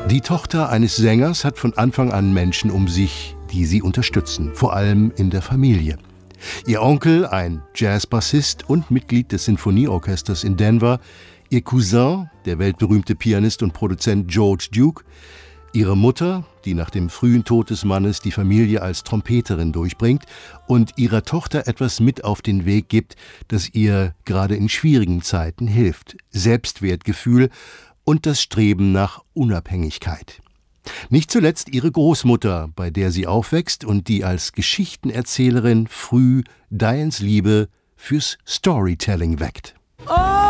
Die Tochter eines Sängers hat von Anfang an Menschen um sich, die sie unterstützen, vor allem in der Familie. Ihr Onkel, ein Jazzbassist und Mitglied des Sinfonieorchesters in Denver, ihr Cousin, der weltberühmte Pianist und Produzent George Duke, ihre Mutter, die nach dem frühen Tod des Mannes die Familie als Trompeterin durchbringt und ihrer Tochter etwas mit auf den Weg gibt, das ihr gerade in schwierigen Zeiten hilft: Selbstwertgefühl und das Streben nach Unabhängigkeit. Nicht zuletzt ihre Großmutter, bei der sie aufwächst und die als Geschichtenerzählerin früh Dianes Liebe fürs Storytelling weckt.